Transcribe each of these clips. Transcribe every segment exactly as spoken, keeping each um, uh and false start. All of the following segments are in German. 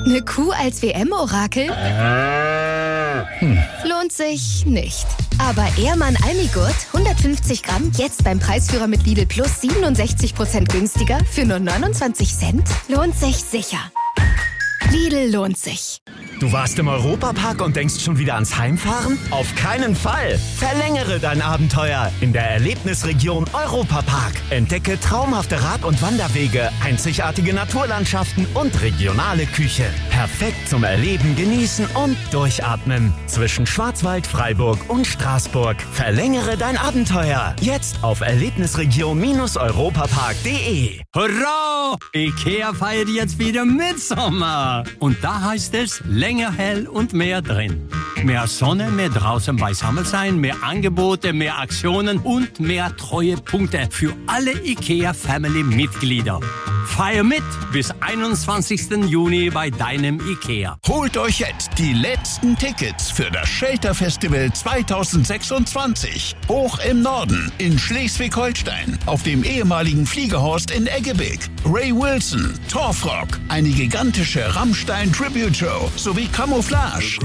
Eine Kuh als W M-Orakel? Hm. Lohnt sich nicht. Aber Ehrmann Almigurt, hundertfünfzig Gramm, jetzt beim Preisführer mit Lidl Plus siebenundsechzig Prozent günstiger für nur neunundzwanzig Cent? Lohnt sich sicher. Lidl lohnt sich. Du warst im Europapark und denkst schon wieder ans Heimfahren? Auf keinen Fall! Verlängere dein Abenteuer in der Erlebnisregion Europapark. Entdecke traumhafte Rad- und Wanderwege, einzigartige Naturlandschaften und regionale Küche. Perfekt zum Erleben, Genießen und Durchatmen. Zwischen Schwarzwald, Freiburg und Straßburg. Verlängere dein Abenteuer. Jetzt auf erlebnisregion-europapark punkt de. Hurra! IKEA feiert jetzt wieder Mitsommer. Und da heißt es, länger hell und mehr drin. Mehr Sonne, mehr draußen beisammen sein, mehr Angebote, mehr Aktionen und mehr Treuepunkte für alle IKEA-Family-Mitglieder. Feier mit bis einundzwanzigsten Juni bei deinem IKEA. Holt euch jetzt die letzten Tickets für das Shelter Festival zweitausendsechsundzwanzig. Hoch im Norden in Schleswig-Holstein auf dem ehemaligen Fliegerhorst in Eggebig. Ray Wilson, Torfrock, eine gigantische Rammstein-Tribute-Show sowie Camouflage.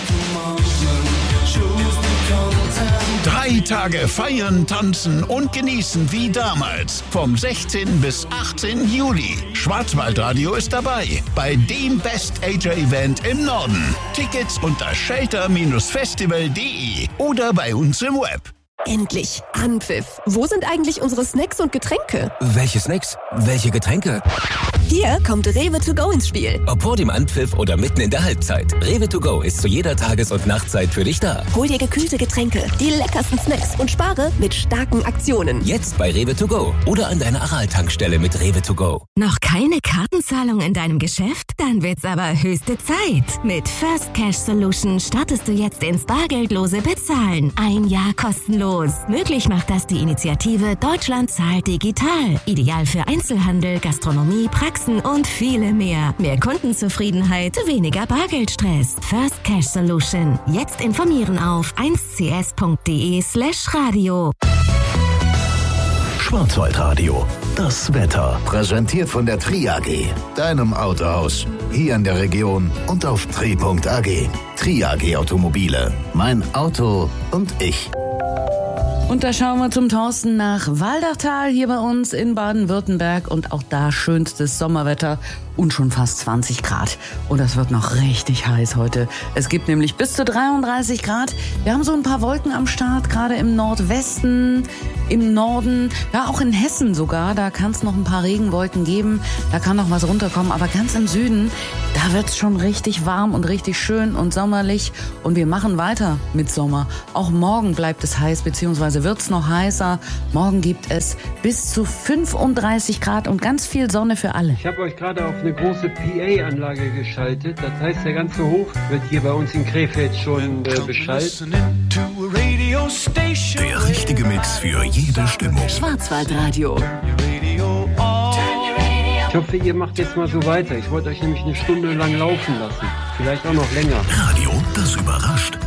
Drei Tage feiern, tanzen und genießen wie damals. Vom sechzehnten bis achtzehnten Juli. Schwarzwaldradio ist dabei bei dem Best-Ager-Event im Norden. Tickets unter shelter Festival punkt de oder bei uns im Web. Endlich Anpfiff. Wo sind eigentlich unsere Snacks und Getränke? Welche Snacks? Welche Getränke? Hier kommt Rewe to go ins Spiel. Ob vor dem Anpfiff oder mitten in der Halbzeit. Rewe to go ist zu jeder Tages- und Nachtzeit für dich da. Hol dir gekühlte Getränke, die leckersten Snacks und spare mit starken Aktionen. Jetzt bei Rewe to go oder an deiner Aral-Tankstelle mit Rewe to go. Noch keine Kartenzahlung in deinem Geschäft? Dann wird's aber höchste Zeit. Mit First Cash Solution startest du jetzt ins bargeldlose Bezahlen. Ein Jahr kostenlos. Möglich macht das die Initiative Deutschland zahlt digital. Ideal für Einzelhandel, Gastronomie, Praxen und viele mehr. Mehr Kundenzufriedenheit, weniger Bargeldstress. First Cash Solution. Jetzt informieren auf eins c s punkt de slash radio. Schwarzwaldradio. Das Wetter. Präsentiert von der Tri A G. Deinem Autohaus. Hier in der Region und auf tri punkt a g. Tri A G Automobile. Mein Auto und ich. Und da schauen wir zum Thorsten nach Waldachtal hier bei uns in Baden-Württemberg. Und auch da schönstes Sommerwetter und schon fast zwanzig Grad. Und das wird noch richtig heiß heute. Es gibt nämlich bis zu dreiunddreißig Grad. Wir haben so ein paar Wolken am Start, gerade im Nordwesten, im Norden, ja auch in Hessen sogar. Da kann es noch ein paar Regenwolken geben. Da kann noch was runterkommen. Aber ganz im Süden, da wird es schon richtig warm und richtig schön und sommerlich. Und wir machen weiter mit Sommer. Auch morgen bleibt es heiß, beziehungsweise wird es noch heißer. Morgen gibt es bis zu fünfunddreißig Grad und ganz viel Sonne für alle. Ich habe euch gerade auf eine große P A-Anlage geschaltet. Das heißt, der ganze Hof wird hier bei uns in Krefeld schon äh, beschallt. Der richtige Mix für jede Stimmung. Schwarzwaldradio. Ich hoffe, ihr macht jetzt mal so weiter. Ich wollte euch nämlich eine Stunde lang laufen lassen. Vielleicht auch noch länger. Radio, das überrascht.